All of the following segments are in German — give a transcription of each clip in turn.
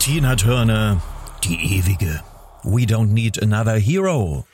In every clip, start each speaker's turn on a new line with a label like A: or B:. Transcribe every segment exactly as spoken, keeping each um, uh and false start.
A: Tina Turner, die ewige. We don't need another hero.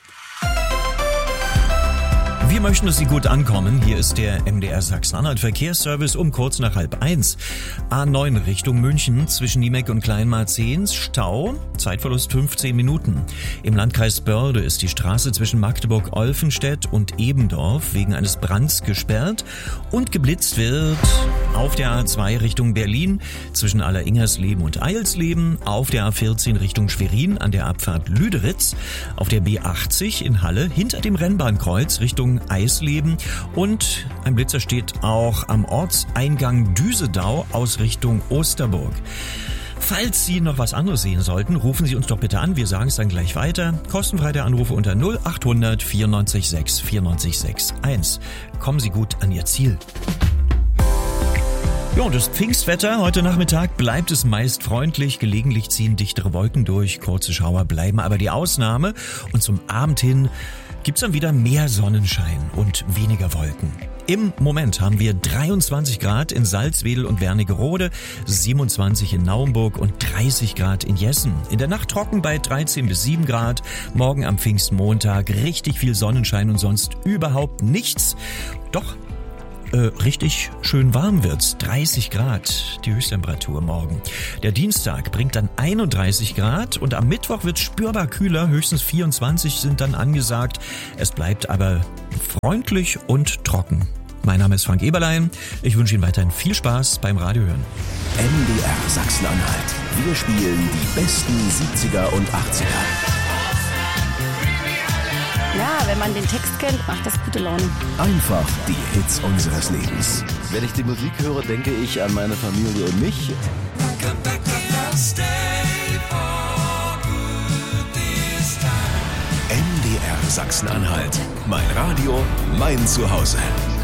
A: Wir möchten, dass Sie gut ankommen. Hier ist der M D R Sachsen-Anhalt Verkehrsservice um kurz nach halb eins. A neun Richtung München zwischen Niemek und Kleinmarzehns. Stau, Zeitverlust fünfzehn Minuten. Im Landkreis Börde ist die Straße zwischen Magdeburg-Olfenstedt und Ebendorf wegen eines Brands gesperrt und geblitzt wird auf der A zwei Richtung Berlin zwischen Alleringersleben und Eilsleben, auf der A vierzehn Richtung Schwerin an der Abfahrt Lüderitz, auf der B achtzig in Halle hinter dem Rennbahnkreuz Richtung Eisleben und ein Blitzer steht auch am Ortseingang Düsedau aus Richtung Osterburg. Falls Sie noch was anderes sehen sollten, rufen Sie uns doch bitte an. Wir sagen es dann gleich weiter. Kostenfrei der Anrufe unter null acht hundert vierundneunzig sechs vierundneunzig sechs eins. Kommen Sie gut an Ihr Ziel. Ja, und das Pfingstwetter heute Nachmittag bleibt es meist freundlich. Gelegentlich ziehen dichtere Wolken durch. Kurze Schauer bleiben aber die Ausnahme. Und zum Abend hin gibt's dann wieder mehr Sonnenschein und weniger Wolken. Im Moment haben wir dreiundzwanzig Grad in Salzwedel und Wernigerode, siebenundzwanzig in Naumburg und dreißig Grad in Jessen. In der Nacht trocken bei dreizehn bis sieben Grad. Morgen am Pfingstmontag richtig viel Sonnenschein und sonst überhaupt nichts. Doch Äh, richtig schön warm wird's. dreißig Grad, die Höchsttemperatur morgen. Der Dienstag bringt dann einunddreißig Grad und am Mittwoch wird's spürbar kühler. Höchstens vierundzwanzig sind dann angesagt. Es bleibt aber freundlich und trocken. Mein Name ist Frank Eberlein. Ich wünsche Ihnen weiterhin viel Spaß beim Radiohören.
B: M D R Sachsen-Anhalt. Wir spielen die besten siebziger und achtziger.
C: Ja, wenn man den Text kennt, macht das gute Laune.
B: Einfach die Hits unseres Lebens.
D: Wenn ich die Musik höre, denke ich an meine Familie und mich.
B: M D R Sachsen-Anhalt. Mein Radio, mein Zuhause.